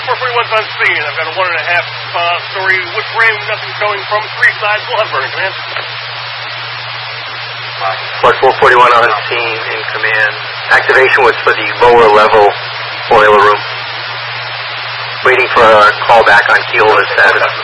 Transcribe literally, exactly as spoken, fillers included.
four forty-one's on scene. I've got a one and a half uh, story with frame, nothing showing from three sides. We'll have burn command. Flight four forty-one on scene in command. Activation was for the lower level boiler room. Waiting for a call back on keel status.